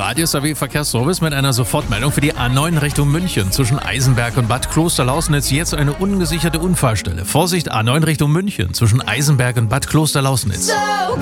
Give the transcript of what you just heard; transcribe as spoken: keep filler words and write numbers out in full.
Radius A W Verkehrsservice mit einer Sofortmeldung für die A neun Richtung München. Zwischen Eisenberg und Bad Klosterlausnitz jetzt eine ungesicherte Unfallstelle. Vorsicht, A neun Richtung München zwischen Eisenberg und Bad Klosterlausnitz. So